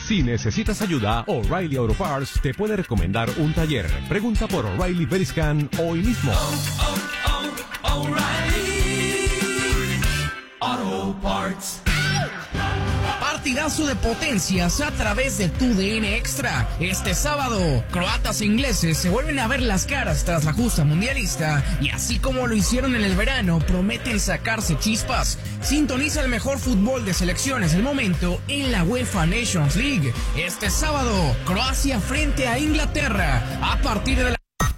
Si necesitas ayuda, O'Reilly Auto Parts te puede recomendar un taller. Pregunta por O'Reilly Veriscan hoy mismo. O'Reilly Auto Parts. Partidazo de potencias a través de TUDN Extra. Este sábado, croatas e ingleses se vuelven a ver las caras tras la justa mundialista y así como lo hicieron en el verano, prometen sacarse chispas. Sintoniza el mejor fútbol de selecciones del momento en la UEFA Nations League. Este sábado, Croacia frente a Inglaterra a partir de la...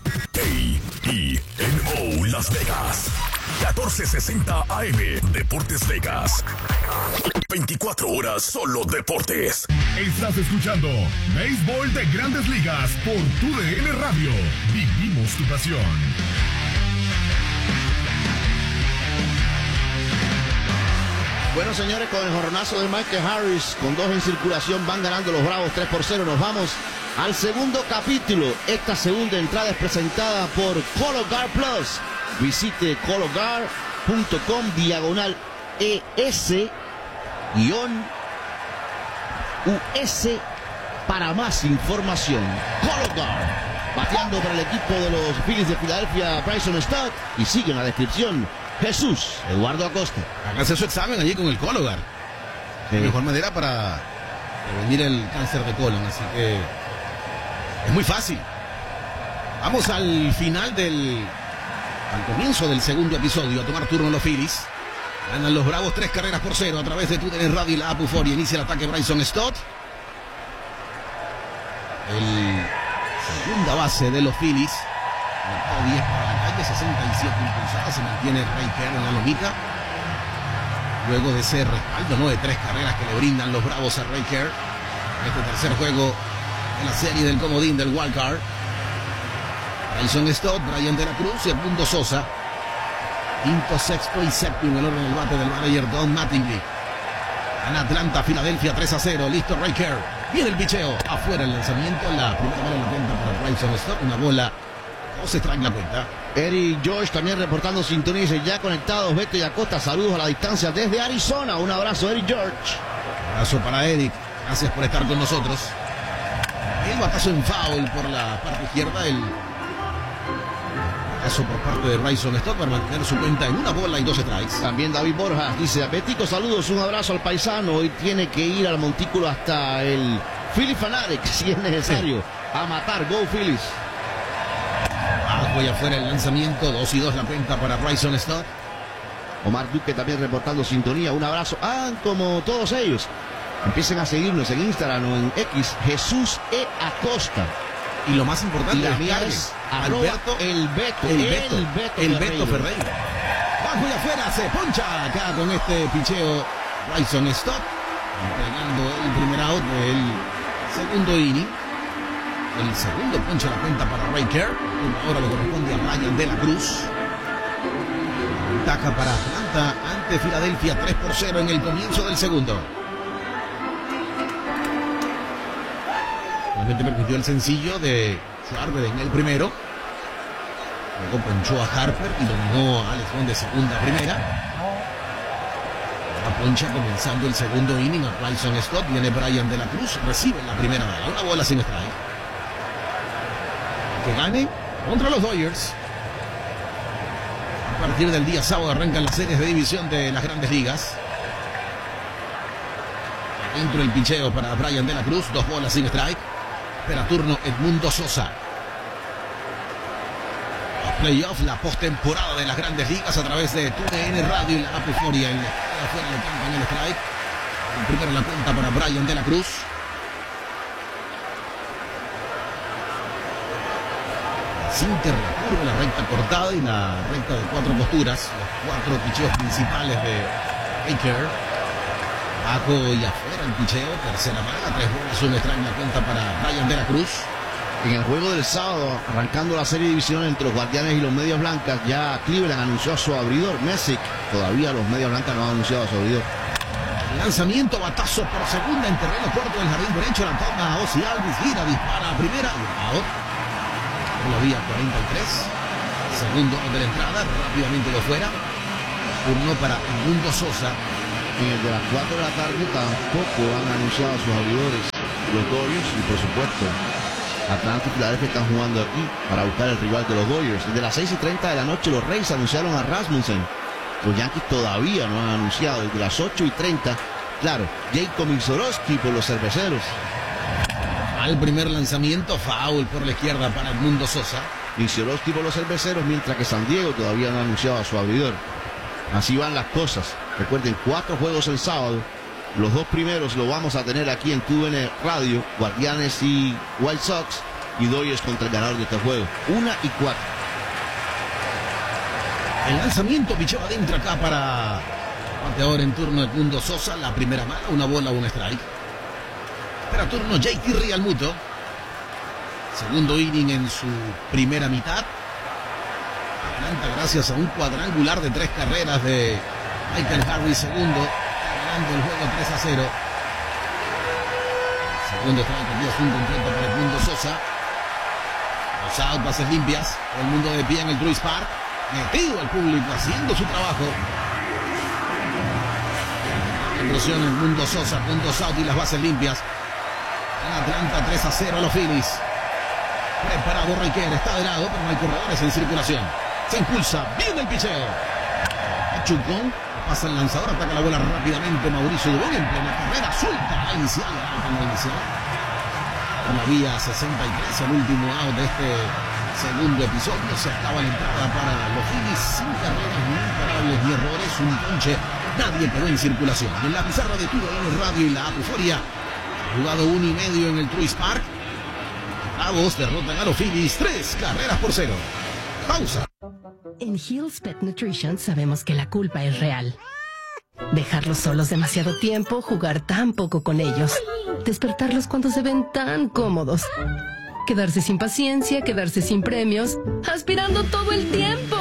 KENO Las Vegas 1460 AM Deportes Vegas. 24 horas solo deportes. Estás escuchando Béisbol de Grandes Ligas por TUDN Radio. Vivimos tu pasión. Bueno, señores, con el jorronazo de Michael Harris, con 2 en circulación, van ganando los Bravos 3-0. Nos vamos al segundo capítulo. Esta segunda entrada es presentada por Cologuard Plus. Visite cologuard.com/ES-US para más información. Cologuard, bateando para el equipo de los Phillies de Filadelfia, Bryson Stott, y sigue en la descripción Jesús Eduardo Acosta. Hágase su examen allí con el Cologuard. La mejor manera para prevenir el cáncer de colon, así que es muy fácil. Vamos al comienzo del segundo episodio, a tomar turno los Phillies. Ganan los Bravos 3-0 a través de TUDN Radio y la app Euforia. Inicia el ataque Bryson Stott. El segunda base de los Phillies. Mercado 10 para la calle, 67 impulsadas. Se mantiene Ray Kerr en la lomita. Luego de ese respaldo, ¿no?, de 3 carreras que le brindan los Bravos a Ray Kerr. Este tercer juego de la serie del comodín del Wild Card. Bryson Stott, Brian De La Cruz y Edmundo Sosa. Quinto, sexto y séptimo en orden del bate del manager Don Mattingly. En Atlanta, Filadelfia 3-0. Listo Ray Kerr. Viene el picheo. Afuera el lanzamiento. La primera bola en la cuenta para Bryson Stott. Una bola. 2 strikes la cuenta. Eric George también reportando sintonía. Dice, ya conectados Beto y Acosta. Saludos a la distancia desde Arizona. Un abrazo, Eric George. Abrazo para Eric. Gracias por estar con nosotros. El batazo en foul por la parte izquierda. El batazo por parte de Bryson Stott para mantener su cuenta en 1 bola y 2 strikes. También David Borja dice, Betico, saludos, un abrazo al paisano. Hoy tiene que ir al montículo hasta el Philly Fanatic, si es necesario, a matar. Go Phillies. Abajo y afuera el lanzamiento. 2 y 2 la cuenta para Bryson Stott. Omar Duque también reportando sintonía. Un abrazo. Como todos ellos, empiecen a seguirnos en Instagram o en X, Jesús E. Acosta. Y lo más importante, y la mía es Alberto el Beto Ferreira. Bajo y afuera se poncha acá con este picheo Bryson Stott, entregando el primer out del segundo inning. El segundo poncha la cuenta para Ray Kerr. Ahora le corresponde a Brian De La Cruz. Ventaja para Atlanta ante Filadelfia 3-0 en el comienzo del segundo. Finalmente permitió el sencillo de Schwarber en el primero. Luego ponchó a Harper y dominó a Alex Bond de segunda a primera. La poncha comenzando el segundo inning a Bryson Stott. Viene Brian De La Cruz, recibe la primera bala. 1 bola sin strike. Que gane contra los Dodgers. A partir del día sábado arrancan las series de división de las Grandes Ligas. Dentro el picheo para Brian De La Cruz. 2 bolas sin strike. Espera turno Edmundo Sosa. Los playoffs, la postemporada de las Grandes Ligas a través de TUDN Radio y la app Euforia. El afuera le cantan el strike. El primero en la cuenta para Brian De La Cruz. Sinker recurre la recta cortada y la recta de 4 posturas. Los 4 picheos principales de Baker. Abajo y afuera el picheo, tercera mala, 3 bolas, 1 strike en la cuenta para Brian De La Cruz. En el juego del sábado, arrancando la serie de división entre los Guardianes y los Medias Blancas, ya Cleveland anunció a su abridor, Messick. Todavía los Medias Blancas no han anunciado a su abridor. Lanzamiento, batazo por segunda en terreno corto del jardín derecho, la toma Ozzy Alvis, gira, dispara a primera, out. Por la vía 43, segundo de la entrada, rápidamente de fuera. Turno para Edmundo Sosa. En el de las 4 de la tarde tampoco han anunciado a sus abridores. los Dodgers y por supuesto Atlanta y Filadelfia están jugando aquí para buscar el rival de los Dodgers. Desde las 6:30 de la noche los Reyes anunciaron a Rasmussen. Los Yankees todavía no han anunciado. Desde las 8:30, claro, Jacob Misorowski por los Cerveceros. Al primer lanzamiento, foul por la izquierda para Edmundo Sosa. Misorowski por los Cerveceros, mientras que San Diego todavía no ha anunciado a su abridor. Así van las cosas. Recuerden, 4 juegos el sábado. Los 2 primeros lo vamos a tener aquí en TUDN Radio, Guardianes y White Sox, y Dodgers contra el ganador de este juego, 1 y 4. El lanzamiento, picheo adentro acá para bateador en turno Edmundo Sosa. La primera mala, una bola, un strike. Espera turno JT Realmuto. Segundo inning en su primera mitad. Atlanta gracias a un cuadrangular de 3 carreras de Michael Harris, segundo. Ganando el juego 3-0. Segundo strike, perdido un completo para Edmundo Sosa. Los out, bases limpias. El mundo de pie en el Truist Park. Metido al público, haciendo su trabajo. Inclusión el mundo Sosa con 2 out y las bases limpias. En Atlanta 3-0 a los Phillies. Preparado Riquelme, está de lado, pero no hay corredores en circulación. Se impulsa, viene el picheo. Chucón, pasa el lanzador, ataca la bola rápidamente Mauricio Dubón en plena carrera, suelta la inicial, por la vía 63, el último out de este segundo episodio. Se acaba la entrada para los Phillies, sin carreras, ni imparables, ni errores, un ponche, nadie quedó en circulación. En la pizarra de TUDN Radio y la Euforia, jugado 1 y medio en el Truist Park. Bravos derrotan a los Phillies 3-0. Pausa. En Hill's Pet Nutrition sabemos que la culpa es real. Dejarlos solos demasiado tiempo, jugar tan poco con ellos, despertarlos cuando se ven tan cómodos, quedarse sin paciencia, quedarse sin premios, aspirando todo el tiempo.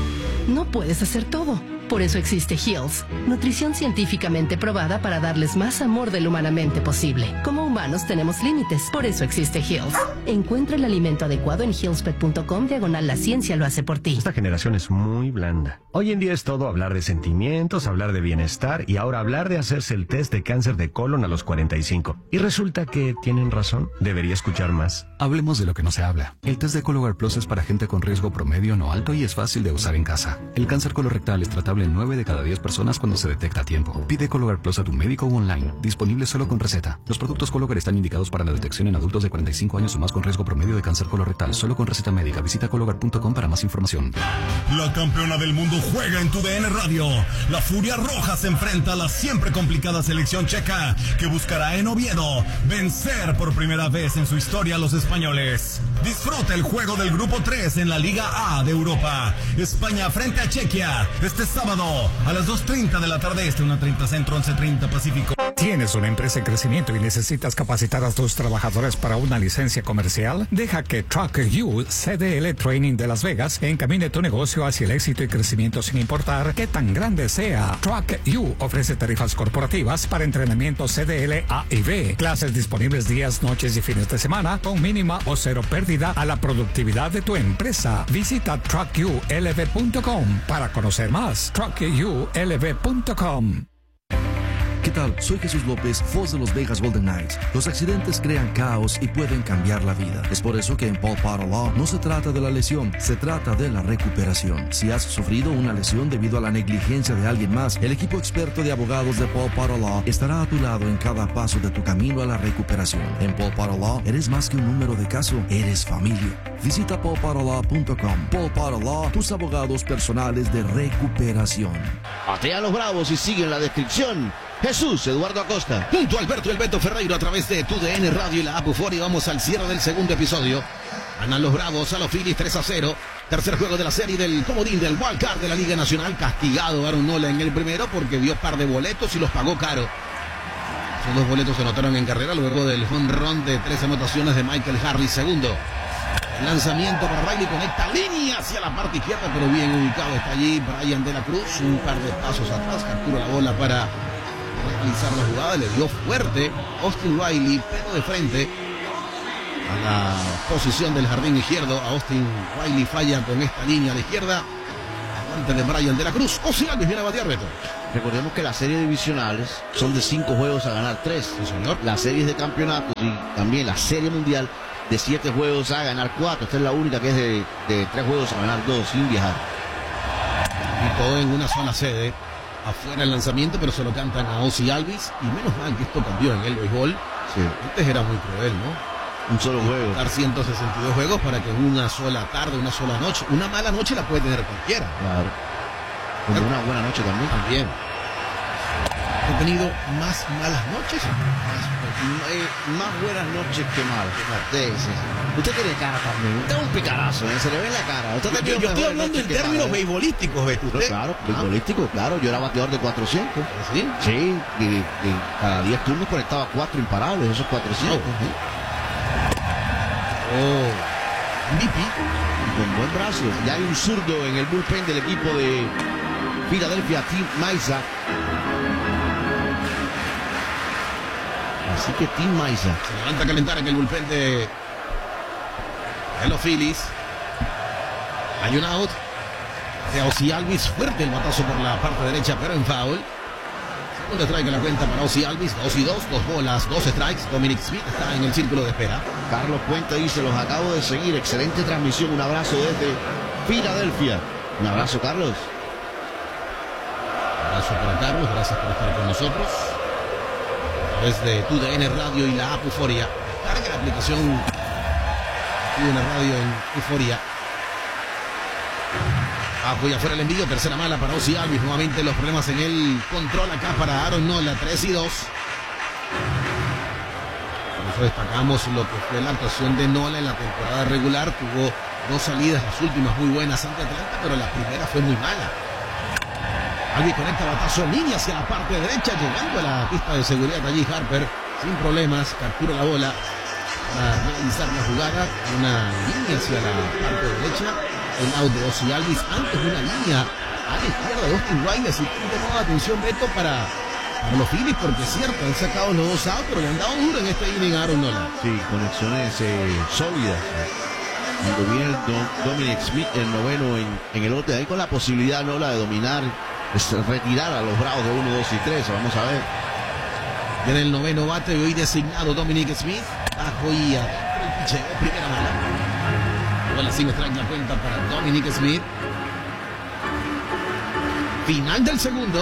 No puedes hacer todo. Por eso existe Hill's, nutrición científicamente probada para darles más amor del humanamente posible. Como humanos tenemos límites, por eso existe Hill's. Encuentra el alimento adecuado en hillspet.com/la ciencia lo hace por ti. Esta generación es muy blanda. Hoy en día es todo hablar de sentimientos, hablar de bienestar y ahora hablar de hacerse el test de cáncer de colon a los 45. Y resulta que tienen razón, debería escuchar más. Hablemos de lo que no se habla. El test de Cologuard Plus es para gente con riesgo promedio no alto y es fácil de usar en casa. El cáncer colorectal es tratable en 9 de cada 10 personas cuando se detecta a tiempo. Pide Cologuard Plus a tu médico o online. Disponible solo con receta. Los productos Cologuard están indicados para la detección en adultos de 45 años o más con riesgo promedio de cáncer colorectal. Solo con receta médica. Visita Cologuard.com para más información. La campeona del mundo juega en TUDN Radio. La Furia Roja se enfrenta a la siempre complicada selección checa, que buscará en Oviedo vencer por primera vez en su historia a los españoles. Disfruta el juego del grupo 3 en la Liga A de Europa. España frente a Chequia este sábado a las 2:30 de la tarde, 1:30 centro, 11:30 pacífico. ¿Tienes una empresa en crecimiento y necesitas capacitar a tus trabajadores para una licencia comercial? Deja que Truck You CDL Training de Las Vegas encamine tu negocio hacia el éxito y crecimiento sin importar qué tan grande sea. Truck You ofrece tarifas corporativas para entrenamiento CDL A y B, clases disponibles días, noches y fines de semana con mínima o cero pérdida a la productividad de tu empresa. Visita truckyoulv.com para conocer más. truckyoulv.com. ¿Qué tal? Soy Jesús López, voz de los Vegas Golden Knights. Los accidentes crean caos y pueden cambiar la vida. Es por eso que en Paul Potter Law no se trata de la lesión, se trata de la recuperación. Si has sufrido una lesión debido a la negligencia de alguien más, el equipo experto de abogados de Paul Potter Law estará a tu lado en cada paso de tu camino a la recuperación. En Paul Potter Law eres más que un número de caso, eres familia. Visita paulpotterlaw.com. Paul Potter Law, tus abogados personales de recuperación. Batean los Bravos y siguen la descripción. Jesús Eduardo Acosta. Junto a Alberto El Beto Ferreiro a través de TUDN Radio y la App Euforia. Vamos al cierre del segundo episodio. Ganan los Bravos a los Phillies 3-0. Tercer juego de la serie del comodín del Wild Card de la Liga Nacional. Castigado Aaron Nola en el primero porque dio par de boletos y los pagó caro. Esos 2 boletos se anotaron en carrera luego del home run de 3 anotaciones de Michael Harris. Segundo. El lanzamiento para Riley, conecta línea hacia la parte izquierda, pero bien ubicado está allí Brian de la Cruz. Un par de pasos atrás, captura la bola para realizar la jugada, le dio fuerte Austin Riley, pero de frente a la posición del jardín izquierdo. A Austin Riley falla con esta línea a la izquierda. Aguante de Brian de la Cruz. Ozzie Alvis viene a batear, Beto. Recordemos que las series divisionales son de 5 juegos a ganar 3. Sí, señor. Las series de campeonatos y también la serie mundial de 7 juegos a ganar 4. Esta es la única que es de 3 juegos a ganar 2 sin viajar. Y todo en una sola sede. Afuera el lanzamiento, pero se lo cantan a Ozzie Albies. Y menos mal que esto cambió en el béisbol. Sí. Antes era muy cruel, ¿no? Un solo juego. Dar 162 juegos para que en una sola tarde, una sola noche. Una mala noche la puede tener cualquiera. Claro. Como una buena noche también. También. He tenido más malas noches. Más buenas noches que malas. Sí. Usted tiene cara también. Usted es un picarazo, se le ve en la cara. Usted Yo estoy hablando en términos beisbolísticos, ¿ves usted? Claro, beisbolístico, claro. Yo era bateador de 400. ¿Sí? Sí, y cada 10 turnos conectaba 4 imparables, esos 400. MVP. Con buen brazo. Ya hay un zurdo en el bullpen del equipo de Filadelfia, Tim Mayza. Así que Tim Mayza se levanta a calentar en el bullpen de los Phillies. Hay un out de Ozzie Albies, fuerte el batazo por la parte derecha, pero en foul. Segundo strike en la cuenta para Ozzie Albies, 2-2, 2 bolas, 2 strikes. Dominic Smith está en el círculo de espera. Carlos Puente dice: los acabo de seguir, excelente transmisión, un abrazo desde Filadelfia. Un abrazo, Carlos. Un abrazo para Carlos, gracias por estar con nosotros. Desde TUDN Radio y la app Euforia. Carga la aplicación TUDN Radio en Euforia. Abajo y afuera el envío, tercera mala para Ozzie Albies. Nuevamente los problemas en el control acá para Aaron Nola, 3-2. Por eso destacamos lo que fue la actuación de Nola en la temporada regular. Tuvo 2 salidas, las últimas muy buenas ante Atlanta, pero la primera fue muy mala. Albies conecta batazo en línea hacia la parte derecha, llegando a la pista de seguridad allí Harper, sin problemas, captura la bola para realizar la jugada, una línea hacia la parte derecha, el out de Ozzie Albies, antes de una línea a la izquierda de Austin Riley, así que llamó la atención Beto para los Phillies, porque es cierto, han sacado los 2 outs, pero le han dado duro en este inning a Aaron Nola. Sí, conexiones sólidas. Cuando viene el Dominic Smith, el noveno en el lote, ahí con la posibilidad Nola de dominar, retirar a los Bravos de 1, 2 y 3. Vamos a ver. Viene el noveno bate, hoy designado Dominic Smith. Bajo y adentro el picheo, primera mala. Bola sin strike la cuenta para Dominic Smith. Final del segundo.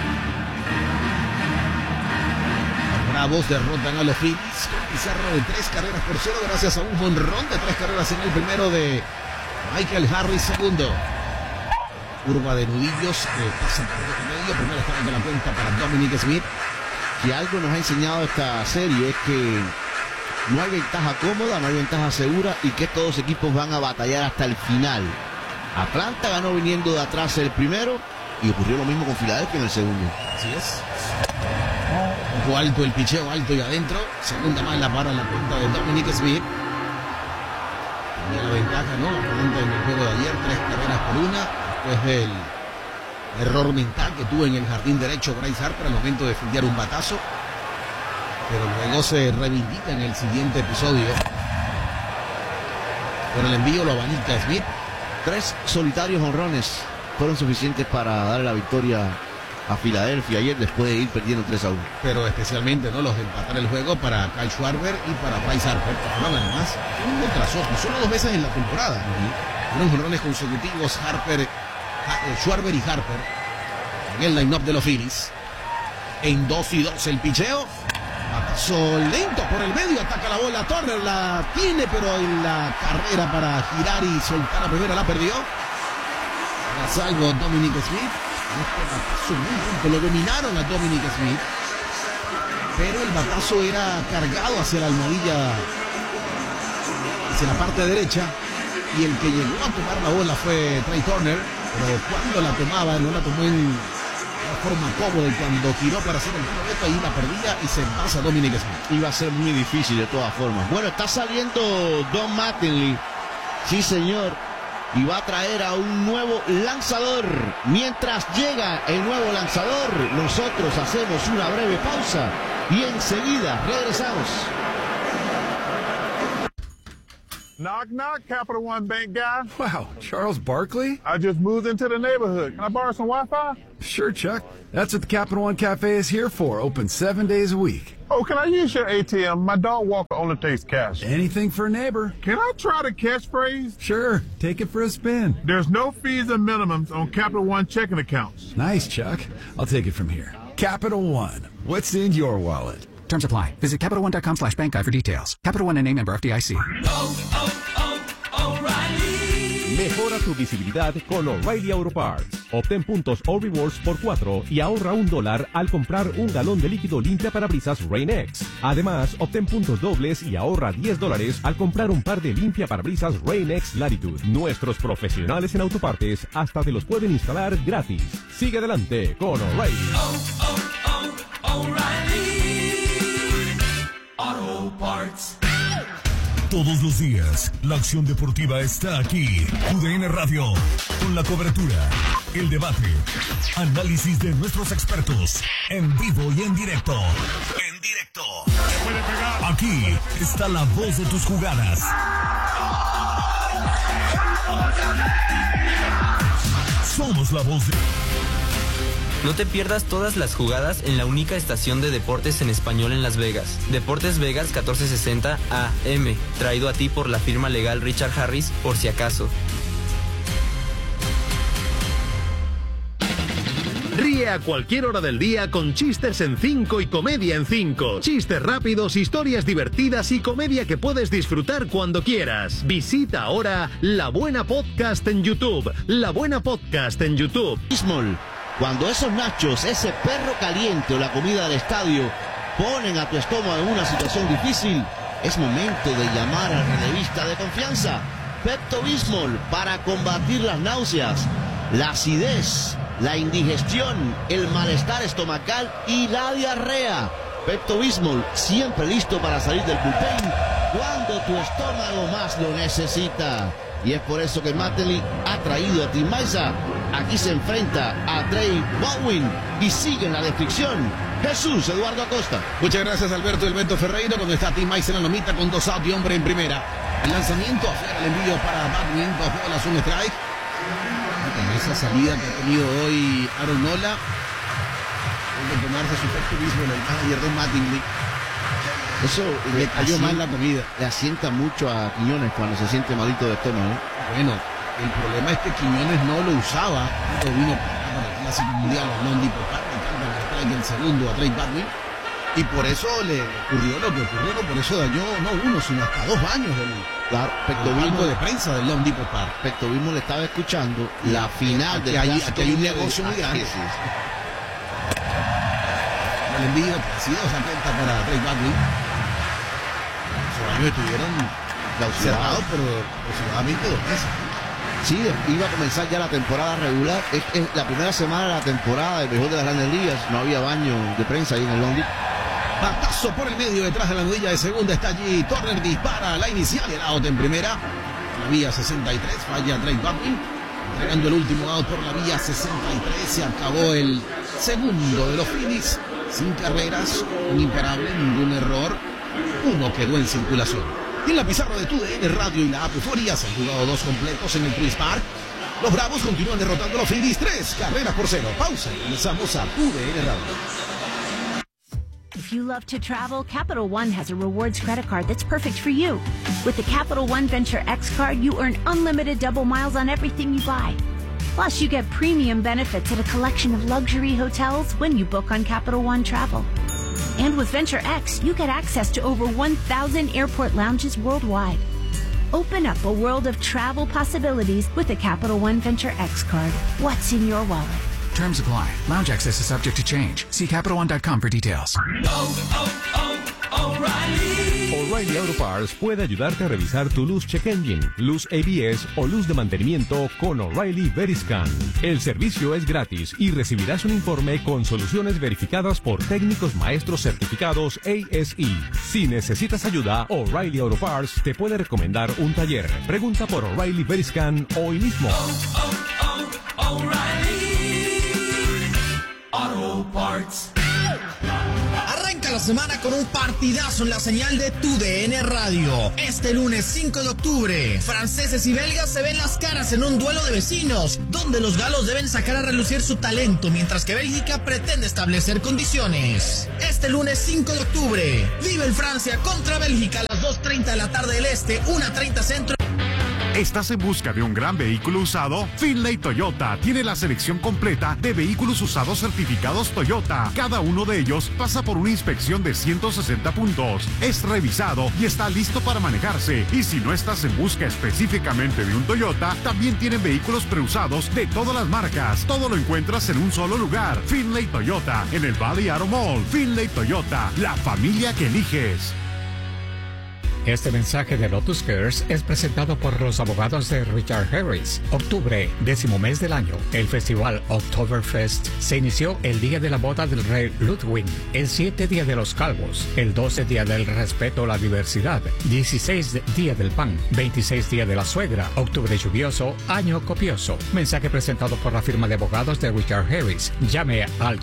Los Bravos derrotan a los Phillies con pizarra de 3-0 gracias a un jonrón de 3 carreras en el primero de Michael Harris, segundo. Curva de nudillos, pasa por el medio, primera strike de la cuenta para Dominic Smith. Si algo nos ha enseñado esta serie es que no hay ventaja cómoda, no hay ventaja segura y que estos dos equipos van a batallar hasta el final. Atlanta ganó viniendo de atrás el primero y ocurrió lo mismo con Filadelfia en el segundo. Así es. Ojo alto, el picheo alto y adentro. Segunda mala para la cuenta de Dominic Smith. Tenía la ventaja, ¿no? Atlanta en el juego de ayer, 3 carreras por 1. Después del error mental que tuvo en el jardín derecho Bryce Harper al momento de fildear un batazo. Pero luego se reivindica en el siguiente episodio. Con el envío lo abanica Smith. 3 solitarios jonrones fueron suficientes para darle la victoria a Filadelfia ayer después de ir perdiendo 3-1. Pero especialmente, ¿no?, los de empatar el juego para Kyle Schwarber y para Bryce Harper. No, además, uno tras otro, solo 2 veces en la temporada. Unos jonrones consecutivos, Schwarber y Harper en el line-up de los Phillies. En 2-2 el picheo. Batazo lento por el medio, ataca la bola Turner, la tiene, pero en la carrera para girar y soltar la primera la perdió. A salvo Dominic Smith. Este batazo muy lento, lo dominaron a Dominic Smith, pero el batazo era cargado hacia la almohadilla, hacia la parte derecha, y el que llegó a tomar la bola fue Trey Turner, pero cuando la tomaba, no la tomó en forma cómoda, y cuando giró para hacer el proyecto ahí la perdía y se pasa Dominic Smith. Iba a ser muy difícil de todas formas. Bueno, está saliendo Don Mattingly, sí señor, y va a traer a un nuevo lanzador. Mientras llega el nuevo lanzador, nosotros hacemos una breve pausa y enseguida regresamos. Knock, knock, Capital One Bank guy. Wow, Charles Barkley? I just moved into the neighborhood. Can I borrow some Wi-Fi? Sure, Chuck. That's what the Capital One Cafe is here for, open 7 days a week. Oh, can I use your ATM? My dog walker only takes cash. Anything for a neighbor. Can I try the catchphrase? Sure, take it for a spin. There's no fees or minimums on Capital One checking accounts. Nice, Chuck. I'll take it from here. Capital One. What's in your wallet? Terms apply. Visit CapitalOne.com/bank guide for details. Capital One N.A. member FDIC. Mejora tu visibilidad con O'Reilly Auto Parts. Obtén puntos o rewards por 4 y ahorra $1 al comprar un galón de líquido limpia parabrisas Rain-X. Además, obtén puntos dobles y ahorra $10 al comprar un par de limpia parabrisas Rain-X Latitude. Nuestros profesionales en autopartes hasta te los pueden instalar gratis. Sigue adelante con O'Reilly. Auto Parts. Todos los días, la acción deportiva está aquí. TUDN Radio, con la cobertura, el debate, análisis de nuestros expertos, en vivo y en directo. En directo. Aquí está la voz de tus jugadas. Somos la voz de... No te pierdas todas las jugadas en la única estación de deportes en español en Las Vegas. Deportes Vegas 1460 AM, traído a ti por la firma legal Richard Harris, por si acaso. Ríe a cualquier hora del día con chistes en 5 y comedia en 5. Chistes rápidos, historias divertidas y comedia que puedes disfrutar cuando quieras. Visita ahora La Buena Podcast en YouTube. La Buena Podcast en YouTube. Cuando esos nachos, ese perro caliente o la comida del estadio ponen a tu estómago en una situación difícil, es momento de llamar al relevista de confianza. Pepto-Bismol, para combatir las náuseas, la acidez, la indigestión, el malestar estomacal y la diarrea. Pepto-Bismol, siempre listo para salir del bullpen cuando tu estómago más lo necesita. Y es por eso que Mattingly ha traído a Tim Mayza. Aquí se enfrenta a Trey Baldwin y sigue en la descripción Jesús Eduardo Acosta. Muchas gracias, Alberto del Beto Ferreiro, cuando está Tim Mayza en la lomita con 2 outs y hombre en primera. El lanzamiento afuera, el envío para Baldwin, bajo la zona strike. Con esa salida que ha tenido hoy Aaron Nola, puede tomarse su Pepto-Bismol el manager de Mattingly. Eso le cayó mal la comida. Le asienta mucho a Quiñones cuando se siente malito de estómago. Bueno, el problema es que Quiñones no lo usaba cuando vino para el Clásico Mundial a Lone Depot Park, en el segundo a Trey Baldwin, y por eso le ocurrió lo que ocurrió, por eso dañó no uno, sino hasta 2 baños del banco de prensa del Lone Depot Park. Pepto-Bismol le estaba escuchando la final del Clásico. Aquí hay un negocio muy grande. El envío que ha sido esa cuenta para Trey Baldwin. Esos años estuvieron cerrados, pero aproximadamente 2 meses. Sí, iba a comenzar ya la temporada regular. Es la primera semana de la temporada del mejor de las Grandes Ligas. No había baño de prensa ahí en el Long Beach. Batazo por el medio, detrás de la nudilla de segunda está allí. Turner dispara la inicial y el out en primera. La vía 63, falla Trey Baldwin. Entregando el último out por la vía 63. Se acabó el segundo de los Phillies. Sin carreras, un imparable, ningún error. Uno quedó en circulación. Y en la pizarra de TUDN Radio y la app Euforia se han jugado 2 completos en el Truist Park. Los Bravos continúan derrotando a los Phillies 3-0. Pausa y regresamos a TUDN Radio. If you love to travel, Capital One has a rewards credit card that's perfect for you. With the Capital One Venture X card, you earn unlimited double miles on everything you buy. Plus, you get premium benefits at a collection of luxury hotels when you book on Capital One Travel. And with Venture X, you get access to over 1,000 airport lounges worldwide. Open up a world of travel possibilities with the Capital One Venture X card. What's in your wallet? Terms apply. Lounge access is subject to change. See CapitalOne.com for details. O'Reilly Auto Parts puede ayudarte a revisar tu luz check engine, luz ABS o luz de mantenimiento con O'Reilly Veriscan. El servicio es gratis y recibirás un informe con soluciones verificadas por técnicos maestros certificados ASE. Si necesitas ayuda, O'Reilly Auto Parts te puede recomendar un taller. Pregunta por O'Reilly Veriscan hoy mismo. Auto Parts. la semana con un partidazo en la señal de TUDN Radio. Este lunes 5 de octubre, franceses y belgas se ven las caras en un duelo de vecinos, donde los galos deben sacar a relucir su talento, mientras que Bélgica pretende establecer condiciones. Este lunes 5 de octubre, vive en Francia contra Bélgica a las 2:30 de la tarde del Este, 1:30 Centro. ¿Estás en busca de un gran vehículo usado? Finlay Toyota tiene la selección completa de vehículos usados certificados Toyota. Cada uno de ellos pasa por una inspección de 160 puntos. Es revisado y está listo para manejarse. Y si no estás en busca específicamente de un Toyota, también tienen vehículos preusados de todas las marcas. Todo lo encuentras en un solo lugar. Finlay Toyota, en el Valley Auto Mall. Finlay Toyota, la familia que eliges. Este mensaje de Lotus Cares es presentado por los abogados de Richard Harris. Octubre, 10º mes del año. El festival Oktoberfest se inició el día de la boda del rey Ludwig, el 7 día de los calvos, el 12 día del respeto a la diversidad, 16 día del pan, 26 día de la suegra, octubre lluvioso, año copioso. Mensaje presentado por la firma de abogados de Richard Harris. Llame al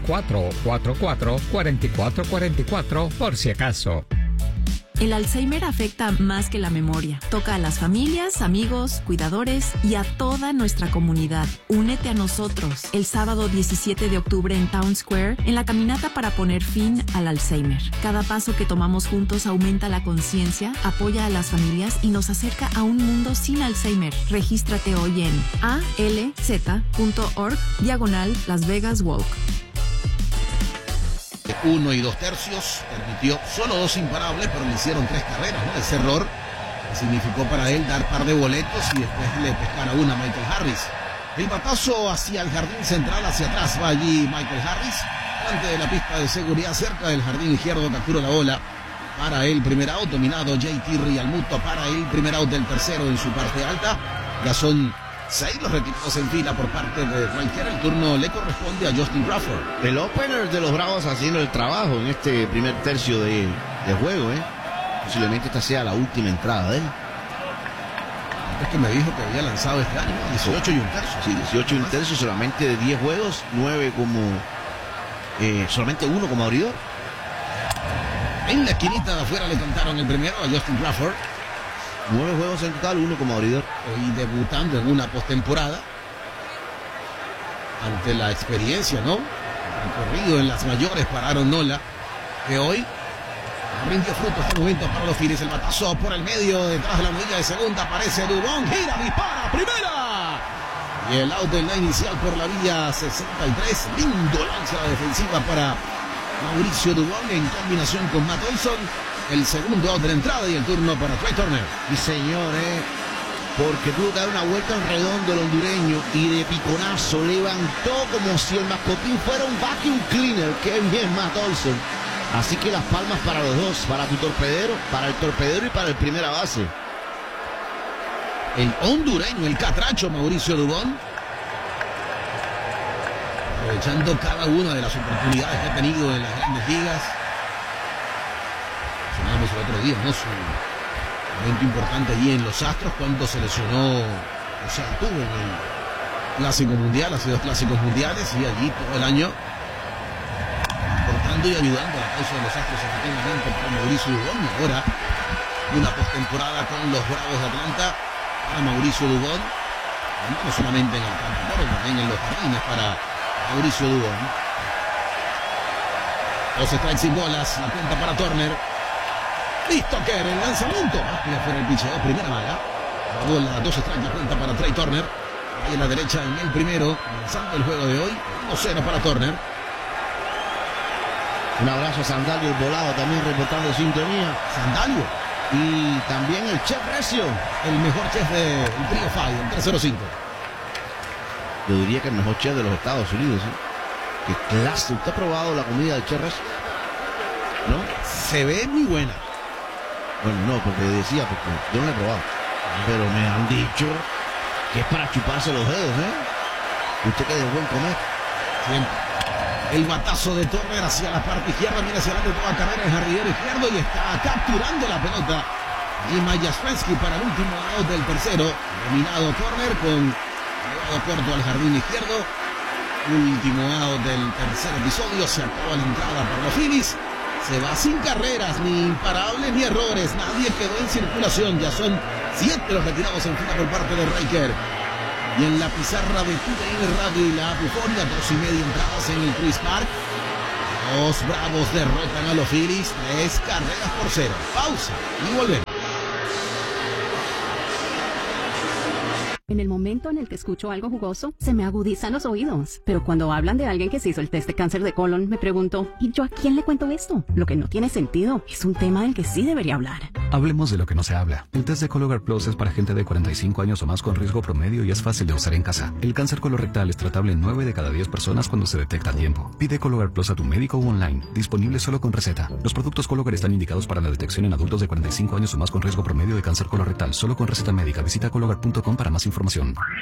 444-4444 por si acaso. El Alzheimer afecta más que la memoria. Toca a las familias, amigos, cuidadores y a toda nuestra comunidad. Únete a nosotros el sábado 17 de octubre en Town Square en la caminata para poner fin al Alzheimer. Cada paso que tomamos juntos aumenta la conciencia, apoya a las familias y nos acerca a un mundo sin Alzheimer. Regístrate hoy en alz.org/Las Vegas Walk. 1 2/3, permitió solo 2 imparables, pero le hicieron 3 carreras, ¿no? Ese error significó para él dar par de boletos y después le pescar a una Michael Harris. El batazo hacia el jardín central, hacia atrás va allí Michael Harris, delante de la pista de seguridad, cerca del jardín izquierdo, captura la bola para el primer out, dominado JT Realmuto para el primer out del tercero en su parte alta. Ya son 6 los retirados en fila por parte de Ranker. El turno le corresponde a Justin Crawford. El opener de los Bravos haciendo el trabajo en este primer tercio de juego, Posiblemente esta sea la última entrada de él. Es que me dijo que había lanzado este año, 18 y un tercio. Sí, 18 y un tercio, solamente de 10 juegos, 9 como... solamente 1 como abridor. En la esquinita de afuera le cantaron el primero a Justin Crawford. 9 juegos en total, 1 como abridor. Hoy debutando en una postemporada. Ante la experiencia, ¿no? Recorrido en las mayores para Aaron Nola, que hoy rindió fruto hasta el momento para los Phillies. El batazo por el medio, detrás de la medalla de segunda, aparece Dubón, gira, dispara, primera. Y el out en la inicial por la vía 63. Lindo lance a la defensiva para Mauricio Dubón en combinación con Matt Olson. El segundo out de la entrada y el turno para Trea Turner. Y señor, porque tuvo que dar una vuelta en redondo el hondureño y de piconazo levantó como si el mascotín fuera un vacuum cleaner. Qué bien Matt Olson. Así que las palmas para los dos, para tu torpedero, para el torpedero y para el primera base. El hondureño, el catracho Mauricio Dubón, aprovechando cada una de las oportunidades que ha tenido en las grandes ligas. Mencionábamos el otro día, ¿no? Su momento importante allí en los Astros, cuando se lesionó, o sea, tuvo en el Clásico Mundial, hace 2 Clásicos Mundiales, y allí todo el año aportando y ayudando a la causa de los Astros, efectivamente, para Mauricio Dubón. Y ahora una postemporada con los Bravos de Atlanta para Mauricio Dubón, no solamente en el campo, pero también en los jardines para Mauricio Dubón. 2 strikes sin bolas, la cuenta para Turner. Listo, que el lanzamiento. Ya fuera el picheo, primera mala. La bola, 2 strikes, la cuenta para Trea Turner. Ahí en la derecha en el primero, lanzando el juego de hoy. 1-0 para Turner. Un abrazo a Sandalio, el volado, también reportando sintonía. Sandalio. Y también el chef Recio. El mejor chef del Trio Five, el 305. Yo diría que el mejor chef de los Estados Unidos. Qué clase. ¿Usted ha probado la comida del chef Recio? ¿No? Se ve muy buena. Bueno, no, porque decía, porque yo no la he probado. Pero me han dicho que es para chuparse los dedos, Usted que de buen comer. Siempre. El batazo de Turner hacia la parte izquierda, mira hacia adelante toda carrera en jardinero izquierdo y está capturando la pelota. Y Majaswensky para el último out del tercero. Dominado Turner con llevado corto al jardín izquierdo. Último out del tercer episodio. Se acabó la entrada para los Phillies. Se va sin carreras, ni imparables, ni errores. Nadie quedó en circulación. Ya son 7 los retirados en fila por parte de Riker. Y en la pizarra de TUDN Radio y la Apuforia, 2:30 entradas en el Truist Park. Los Bravos derrotan a los Phillies 3-0. Pausa y volvemos. En el momento en el que escucho algo jugoso, se me agudizan los oídos. Pero cuando hablan de alguien que se hizo el test de cáncer de colon, me pregunto, ¿y yo a quién le cuento esto? Lo que no tiene sentido. Es un tema del que sí debería hablar. Hablemos de lo que no se habla. El test de Cologuard Plus es para gente de 45 años o más con riesgo promedio y es fácil de usar en casa. El cáncer colorectal es tratable en 9 de cada 10 personas cuando se detecta a tiempo. Pide Cologuard Plus a tu médico o online. Disponible solo con receta. Los productos Cologuard están indicados para la detección en adultos de 45 años o más con riesgo promedio de cáncer colorectal. Solo con receta médica. Visita Cologuard.com para más información.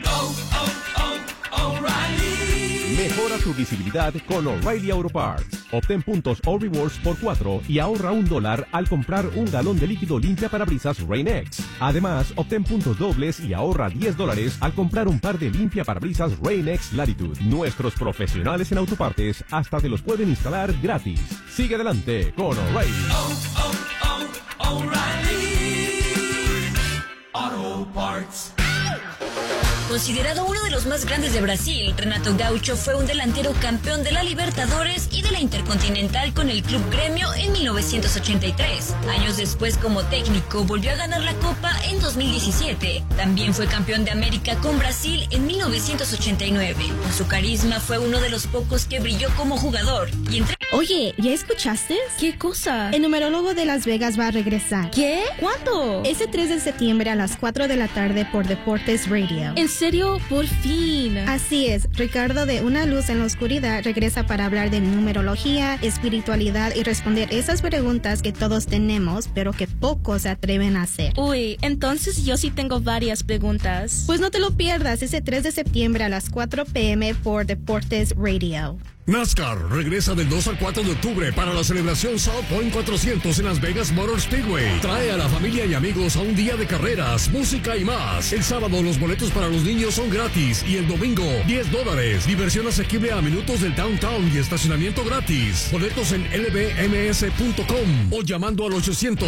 Mejora tu visibilidad con O'Reilly Auto Parts. Obtén puntos o rewards por 4 y ahorra $1 al comprar un galón de líquido limpia parabrisas Rain-X. Además, obtén puntos dobles y ahorra $10 al comprar un par de limpia parabrisas Rain-X Latitude. Nuestros profesionales en autopartes hasta te los pueden instalar gratis. Sigue adelante con O'Reilly. O'Reilly Auto Parts. Considerado uno de los más grandes de Brasil, Renato Gaucho fue un delantero campeón de la Libertadores y de la Intercontinental con el Club Gremio en 1983. Años después, como técnico, volvió a ganar la Copa en 2017. También fue campeón de América con Brasil en 1989. Con su carisma fue uno de los pocos que brilló como jugador. Oye, ¿ya escuchaste? ¿Qué cosa? El numerólogo de Las Vegas va a regresar. ¿Qué? ¿Cuándo? Ese 3 de septiembre a las 4 de la tarde por Deportes Radio. ¿En serio? Por fin. Así es. Ricardo de Una Luz en la Oscuridad regresa para hablar de numerología, espiritualidad y responder esas preguntas que todos tenemos, pero que pocos se atreven a hacer. Uy, entonces yo sí tengo varias preguntas. Pues no te lo pierdas ese 3 de septiembre a las 4 p.m. por Deportes Radio. NASCAR regresa del 2 al 4 de octubre para la celebración South Point 400 en Las Vegas Motor Speedway. Trae a la familia y amigos a un día de carreras, música y más. El sábado los boletos para los niños son gratis y el domingo $10. Diversión asequible a minutos del downtown y estacionamiento gratis. Boletos en lbms.com o llamando al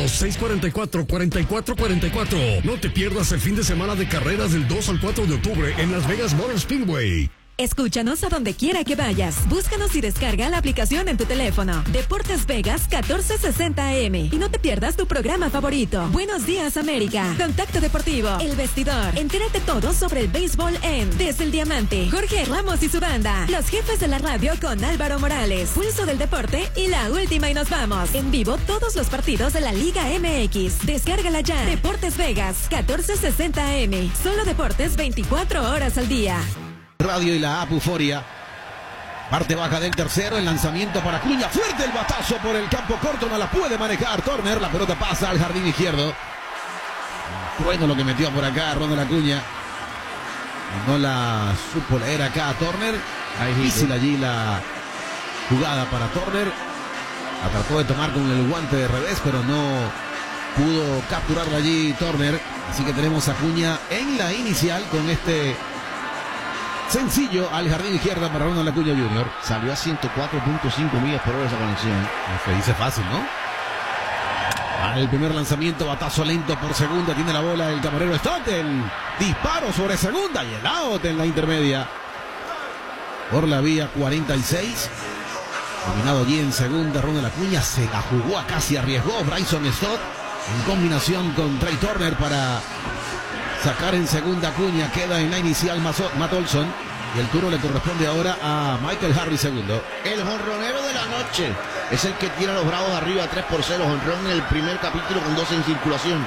800-644-4444. No te pierdas el fin de semana de carreras del 2 al 4 de octubre en Las Vegas Motor Speedway. Escúchanos a donde quiera que vayas. Búscanos y descarga la aplicación en tu teléfono. Deportes Vegas 1460 AM. Y no te pierdas tu programa favorito. Buenos Días América. Contacto Deportivo. El Vestidor. Entérate todo sobre el béisbol en Desde el Diamante. Jorge Ramos y su banda. Los jefes de la radio con Álvaro Morales. Pulso del Deporte y La Última y Nos Vamos. En vivo todos los partidos de la Liga MX. Descárgala ya. Deportes Vegas 1460 AM. Solo deportes 24 horas al día. Radio y la Apuforia. Parte baja del tercero, el lanzamiento para Acuña. Fuerte el batazo por el campo corto, no la puede manejar Turner. La pelota pasa al jardín izquierdo. Bueno lo que metió por acá Ronald Acuña. No la supo leer acá a Turner. Difícil allí la jugada para Turner. La trató de tomar con el guante de revés, pero no pudo capturarla allí Turner. Así que tenemos a Acuña en la inicial con este sencillo al jardín izquierdo para Ronald Acuña Jr. Salió a 104.5 millas por hora esa conexión. Se dice fácil, ¿no? Al primer lanzamiento, batazo lento por segunda. Tiene la bola el camarero Stott. El disparo sobre segunda y el out en la intermedia. Por la vía 46. Dominado allí en segunda. Ronald Acuña se la jugó acá, se arriesgó. Bryson Stott en combinación con Trey Turner para sacar en segunda Acuña. Queda en la inicial Matt Olson. Y el turno le corresponde ahora a Michael Harris segundo. El jonronero de la noche es el que tira a los Bravos arriba 3-0. Jonrón en el primer capítulo con 2 en circulación.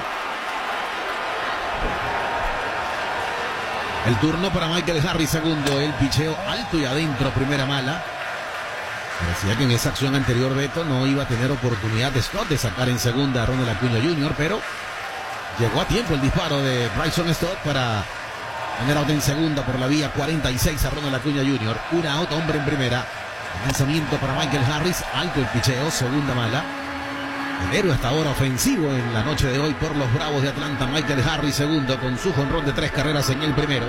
El turno para Michael Harris segundo. El picheo alto y adentro, primera mala. Parecía que en esa acción anterior Beto no iba a tener oportunidad de Stott de sacar en segunda a Ronald Acuña Jr., pero llegó a tiempo el disparo de Bryson Stott para tener out en segunda por la vía 46 a Ronald Acuña Jr. Una out, hombre en primera. Lanzamiento para Michael Harris, alto el picheo, segunda mala. El héroe hasta ahora ofensivo en la noche de hoy por los Bravos de Atlanta, Michael Harris segundo con su jonrón de 3 carreras en el primero.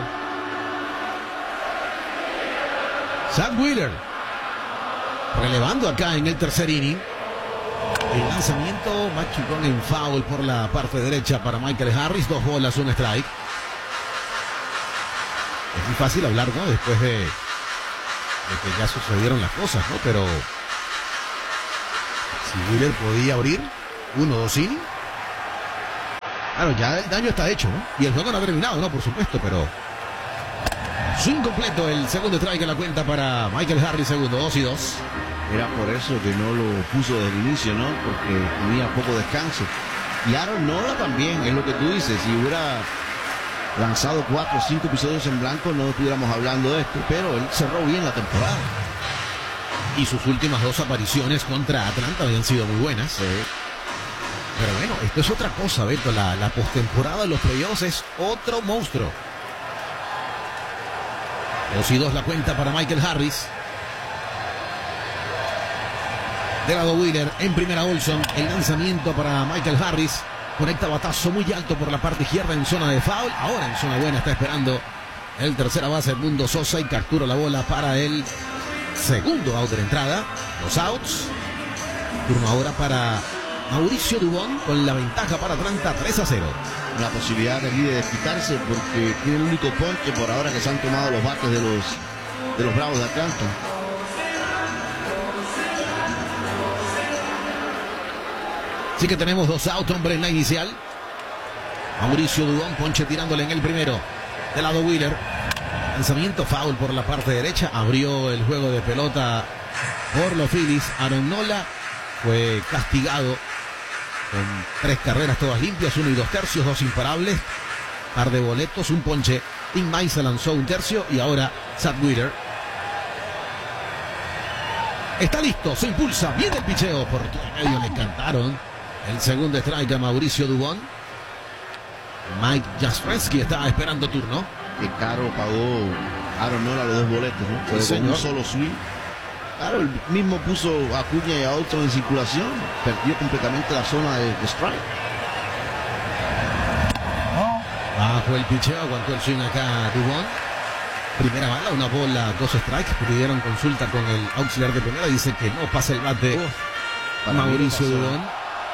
Zach Wheeler relevando acá en el tercer inning. El lanzamiento, machucón en foul por la parte derecha para Michael Harris. 2 bolas, 1 strike. Es muy fácil hablar, ¿no? Después de que ya sucedieron las cosas, ¿no? Pero si Wheeler podía abrir 1-2 innings, claro, ya el daño está hecho, ¿no? Y el juego no ha terminado, ¿no? Por supuesto, pero swing completo, el segundo strike en la cuenta para Michael Harris, segundo, 2-2. Era por eso que no lo puso desde el inicio, ¿no? Porque tenía poco descanso. Y Aaron Nola también, es lo que tú dices. Si hubiera lanzado 4 o 5 episodios en blanco, no estuviéramos hablando de esto. Pero él cerró bien la temporada. Y sus últimas 2 apariciones contra Atlanta habían sido muy buenas. Sí. Pero bueno, esto es otra cosa, Beto. La postemporada de los playoffs es otro monstruo. 2-2 la cuenta para Michael Harris. De lado Wheeler, en primera Olson, el lanzamiento para Michael Harris, conecta batazo muy alto por la parte izquierda en zona de foul, ahora en zona buena está esperando el tercera base Edmundo Sosa y captura la bola para el segundo out de la entrada, 2 outs, turno ahora para Mauricio Dubón con la ventaja para Atlanta 3-0. La posibilidad de desquitarse porque tiene el único ponche por ahora que se han tomado los bates de los Bravos de Atlanta. Así que tenemos 2 outs, hombre, en la inicial. Mauricio Dubón, ponche tirándole en el primero. De lado Wheeler. Lanzamiento foul por la parte derecha. Abrió el juego de pelota por los Phillies. Aaron Nola fue castigado con 3 carreras todas limpias, 1 2/3, 2 imparables. Par de boletos, un ponche. Tim Maisa lanzó 1/3 y ahora Zach Wheeler. Está listo, se impulsa. Viene el picheo por todo el medio, le cantaron. El segundo strike a Mauricio Dubón. Mike Jastrzemski está esperando turno. Qué caro pagó Aaron Nola los 2 boletos, ¿no? Fue con un solo swing. Claro, él mismo puso a Acuña y a otro en circulación. Perdió completamente la zona de strike. Bajo el picheo, aguantó el swing acá Dubón. Primera bala, 1 bola, 2 strikes. Pidieron consulta con el auxiliar de primera. Dice que no pasa el bate Mauricio Dubón.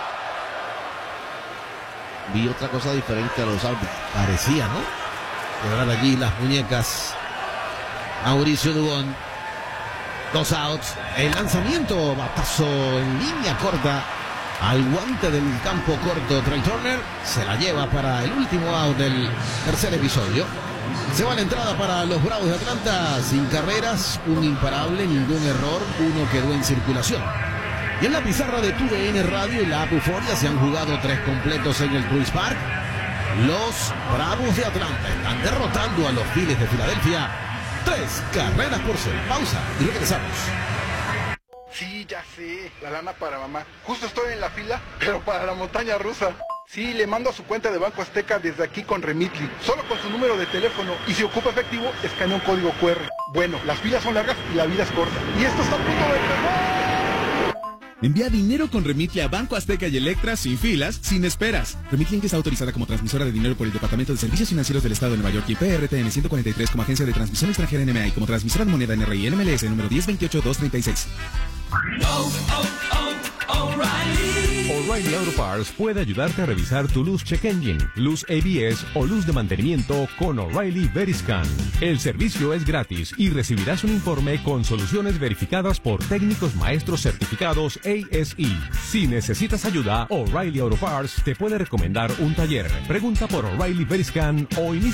Vi otra cosa diferente a los árbitros. Parecía, ¿no? Quebrar allí las muñecas. Mauricio Dubón. 2 outs. El lanzamiento, batazo en línea corta al guante del campo corto. Trey Turner se la lleva para el último out del tercer episodio. Se va la entrada para los Bravos de Atlanta. Sin carreras, un imparable, ningún error, 1 quedó en circulación. Y en la pizarra de TUDN Radio y la app Euforia se han jugado 3 completos en el Truist Park. Los Bravos de Atlanta están derrotando a los Phillies de Filadelfia 3 carreras por 0. Pausa y regresamos. Sí, ya sé, la lana para mamá. Justo estoy en la fila, pero para la montaña rusa. Sí, le mando a su cuenta de Banco Azteca desde aquí con Remitly. Solo con su número de teléfono. Y si ocupa efectivo, escanea un código QR. Bueno, las filas son largas y la vida es corta. Y esto está a punto de empezar. Envía dinero con Remitly a Banco Azteca y Electra sin filas, sin esperas. Remitly Inc. está autorizada como transmisora de dinero por el Departamento de Servicios Financieros del Estado de Nueva York y PRTN 143 como agencia de transmisión extranjera NMA y como transmisora de moneda NRI NMLS número 1028236. O'Reilly Auto Parts puede ayudarte a revisar tu luz check engine, luz ABS o luz de mantenimiento con O'Reilly Veriscan. El servicio es gratis y recibirás un informe con soluciones verificadas por técnicos maestros certificados ASE. Si necesitas ayuda, O'Reilly Auto Parts te puede recomendar un taller. Pregunta por O'Reilly Veriscan o inicia